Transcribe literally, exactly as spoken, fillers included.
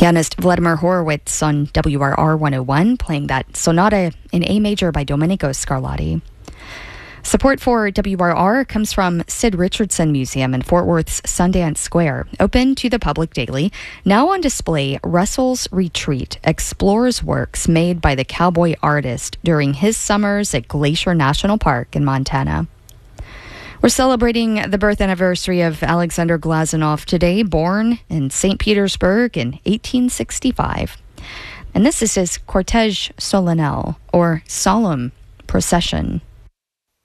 Pianist Vladimir Horowitz on W R R one oh one, playing that Sonata in A major by Domenico Scarlatti. Support for W R R comes from Sid Richardson Museum in Fort Worth's Sundance Square. Open to the public daily. Now on display, Russell's Retreat explores works made by the cowboy artist during his summers at Glacier National Park in Montana. We're celebrating the birth anniversary of Alexander Glazunov today, born in Saint Petersburg in eighteen sixty-five. And this is his Cortège Solennel, or Solemn Procession.